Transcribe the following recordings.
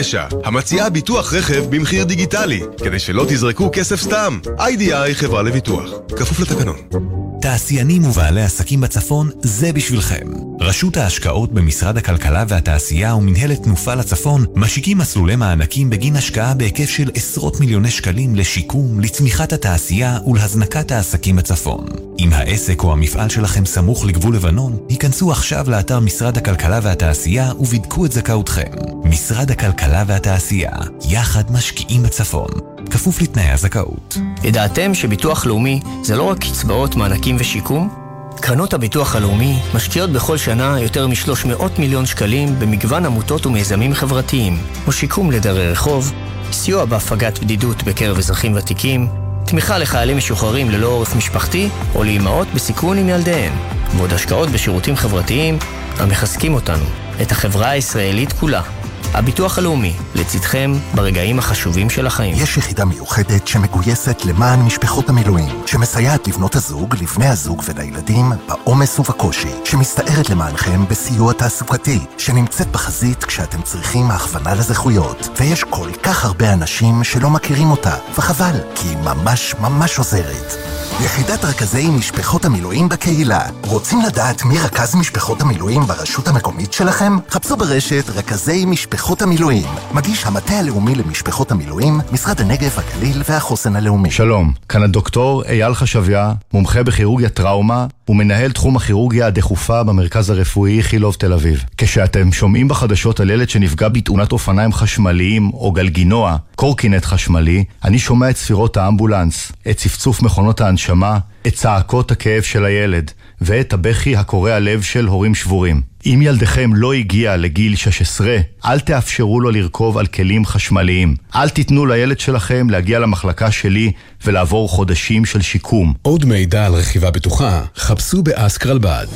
9, המציעה ביטוח רכב במחיר דיגיטלי, כדי שלא תזרקו כסף סתם. IDI חברה לביטוח, כפוף לתקנון. תעשיינים ובעלי עסקים בצפון, זה בשבילכם. רשות ההשקעות במשרד הכלכלה והתעשייה ומנהלת תנופה לצפון משיקים מסלולי מענקים בגין השקעה בהיקף של עשרות מיליוני שקלים לשיקום, לצמיחת התעשייה ולהזנקת העסקים בצפון. אם העסק או המפעל שלכם סמוך לגבול לבנון, היכנסו עכשיו לאתר משרד הכלכלה והתעשייה ובדקו את זכאותכם. משרד הכלכלה והתעשייה, יחד משקיעים בצפון. כפוף לתנאי הזכאות. ידעתם שביטוח לאומי זה לא רק קצבאות, מענקים ושיקום? קרנות הביטוח הלאומי משקיעות בכל שנה יותר מ-300 מיליון שקלים במגוון עמותות ומיזמים חברתיים, כמו שיקום לדרי רחוב, סיוע בהפגת בדידות בקרב אזרחים ותיקים, תמיכה לחיילים משוחררים ללא עורף משפחתי או לאימהות בסיכון עם ילדיהן, ועוד השקעות בשירותים חברתיים המחזקים אותנו, את החברה הישראלית כולה. הביטוח הלאומי, לצדכם ברגעים החשובים של החיים. יש יחידה מיוחדת שמגויסת למען משפחות המילואים, שמסייעת לבנות הזוג, לבני הזוג ולילדים בעומס ובקושי, שמסתערת למענכם בסיוע תעסוקתי, שנמצאת בחזית כשאתם צריכים הכוונה לזכויות. ויש כל כך הרבה אנשים שלא מכירים אותה, וחבל, כי היא ממש ממש עוזרת. יחידת רכזי משפחות המילואים בקהילה. רוצים לדעת מי רכז משפחות המילואים ברשות המקומית שלכם? חפשו ברשת רכזי משפחות המילואים. מגיש המטה הלאומי למשפחות המילואים, משרד הנגב, הגליל והחוסן הלאומי. שלום, כאן הדוקטור אייל חשביה, מומחה בכירורגיה טראומה ומנהל תחום הכירורגיה הדחופה במרכז הרפואי חילוב תל אביב. כשאתם שומעים בחדשות על ילד שנפגע בתאונת אופניים חשמליים או גלגינוע, קורקינט חשמלי, אני שומע את ספירות האמבולנס, את צפצוף מכונות ההנשמה, את צעקות הכאב של הילד, ואת הבכי הקורע לב של הורים שבורים. אם ילדכם לא הגיע לגיל 16, אל תאפשרו לו לרכוב על כלים חשמליים. אל תיתנו לילד שלכם להגיע למחלקה שלי ולעבור חודשים של שיקום. עוד מידע על רכיבה בטוחה, חפשו באסק רלב"ד.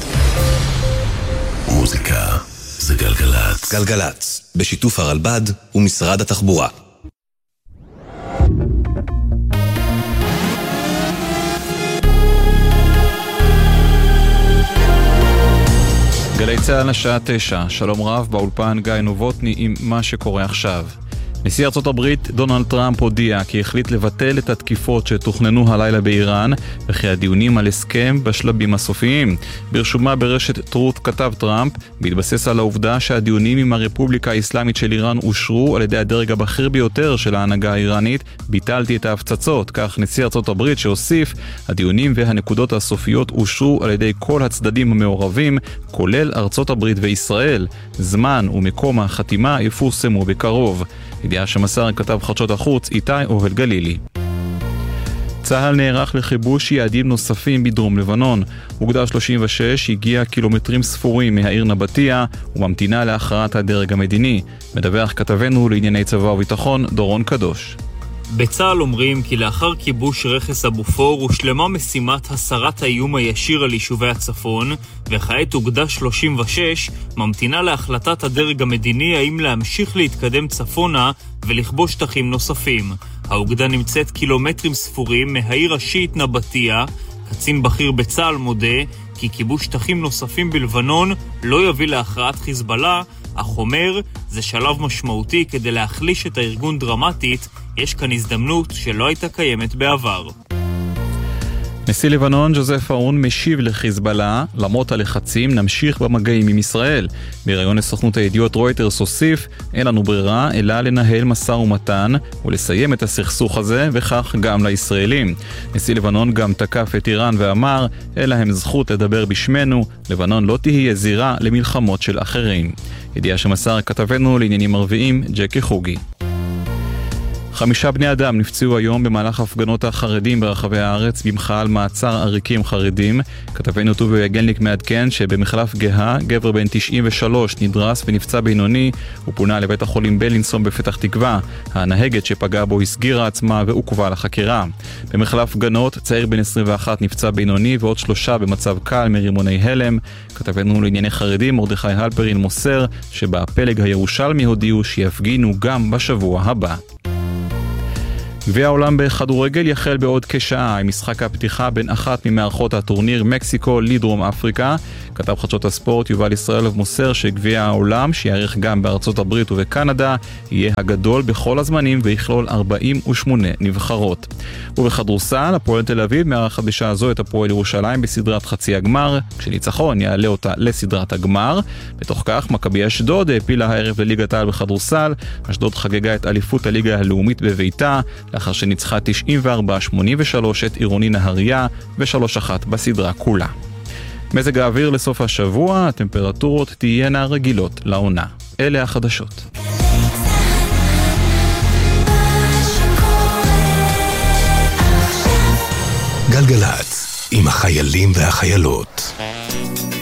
מוזיקה זה גלגלץ. גלגלץ, בשיתוף הרלב"ד ומשרד התחבורה. גלי צהל השעה 9, שלום רב, באולפן גיא נובוטני עם מה שקורה עכשיו. נשיא ארצות הברית דונלד טראמפ הודיע כי החליט לבטל את התקיפות שתוכננו הלילה באיראן, וכי הדיונים על הסכם בשלבים הסופיים. ברשומה ברשת טרות כתב טראמפ, בהתבסס על העובדה שהדיונים עם הרפובליקה האסלאמית של איראן אושרו על ידי הדרג הבכיר ביותר של ההנהגה האיראנית, ביטלתי את ההפצצות. כך נשיא ארצות הברית שהוסיף, הדיונים והנקודות הסופיות אושרו על ידי כל הצדדים המעורבים, כולל ארצות הברית וישראל. זמן ומקום החתימה יפורסמו בקרוב. ידיעה שמסר כתב חדשות החוץ איתי אוהל גלילי. צהל נערך לכיבוש יעדים נוספים בדרום לבנון. אוגדה 36 הגיעה קילומטרים ספורים מהעיר נבטיה וממתינה להכרעת הדרג המדיני. מדווח כתבנו לענייני צבא וביטחון דורון קדוש. בצהל אומרים כי לאחר כיבוש רכס הבופור הושלמה משימת הסרת האיום הישיר על יישובי הצפון, וכעת אוגדה 36 ממתינה להחלטת הדרג המדיני האם להמשיך להתקדם צפונה ולכבוש שטחים נוספים. האוגדה נמצאת קילומטרים ספורים מהעיר השיעית נבטיה. קצין בכיר בצהל מודה כי כיבוש שטחים נוספים בלבנון לא יביא להכרעת חיזבאללה, אך אומר, זה שלב משמעותי כדי להחליש את הארגון דרמטית. יש כאן הזדמנות שלא הייתה קיימת בעבר. נשיא לבנון ג'וזף אאון משיב לחיזבאללה, למרות הלחצים נמשיך במגעים עם ישראל. בראיון לסוכנות הידיעות רויטרס הוסיף, אין לנו ברירה אלא לנהל משא ומתן ולסיים את הסכסוך הזה, וכך גם לישראלים. נשיא לבנון גם תקף את איראן ואמר, אין להם זכות לדבר בשמנו, לבנון לא תהיה זירה למלחמות של אחרים. ידיעה שמסר כתבנו לעניינים ערביים ג'קי חוגי. 5 בני אדם נפצעו היום במהלך הפגנות החרדים ברחבי הארץ במחאה על מעצר עריקים חרדים. כתבנו טובי יגלניק מעדכן שבמחלף גאה גבר בן 93 נדרס ונפצע בינוני ופונה לבית החולים בלינסון בפתח תקווה. הנהגת שפגעה בו הסגירה עצמה ועוכבה לחקירה. במחלף גנות צעיר בן 21 נפצע בינוני ועוד 3 במצב קל מרימוני הלם. כתבנו לענייני חרדים מרדכי הלפרין מוסר שבפלג הירושלמי הודיעו שיפגינו גם בשבוע הבא. גביע העולם בכדורגל יחל בעוד כשעה עם משחק הפתיחה בין אחת ממארחות הטורניר מקסיקו לדרום אפריקה. כתב חדשות הספורט יובל ישראלוב מוסר שגביע העולם, שיערך גם בארצות הברית ובקנדה, יהיה הגדול בכל הזמנים ויכלול 48 נבחרות. ובכדורסל, הפועל תל אביב מארחת בשעה זו את הפועל ירושלים בסדרת חצי הגמר, כשניצחון יעלה אותה לסדרת הגמר. בתוך כך, מכבי אשדוד העפילה הערב לליגת העל בכדורסל. אשדוד חגגה את אליפות הליגה הלאומית בביתה, לאחר שניצחה 94-83 את עירוני נהריה ו3-1 בסדרה כולה. מזג האוויר לסוף השבוע, הטמפרטורות תהיינה רגילות לעונה. אלה החדשות. גלגלץ, עם החיילים והחיילות.